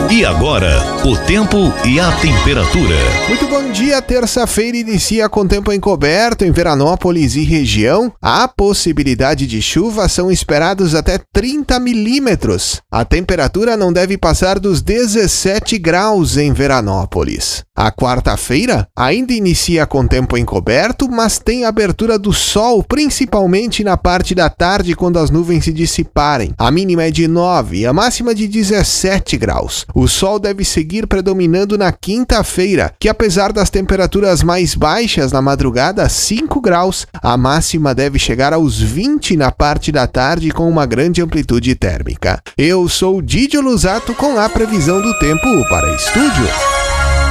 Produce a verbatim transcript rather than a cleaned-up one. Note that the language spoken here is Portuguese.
E agora, o tempo e a temperatura. Muito bom dia, terça-feira inicia com tempo encoberto em Veranópolis e região. A possibilidade de chuva são esperados até trinta milímetros. A temperatura não deve passar dos dezessete graus em Veranópolis. A quarta-feira ainda inicia com tempo encoberto, mas tem abertura do sol, principalmente na parte da tarde quando as nuvens se dissiparem. A mínima é de nove e a máxima de dezessete graus. O sol deve seguir predominando na quinta-feira, que apesar das temperaturas mais baixas na madrugada, cinco graus, a máxima deve chegar aos vinte na parte da tarde com uma grande amplitude térmica. Eu sou Didio Lusato com a previsão do tempo para Estúdio.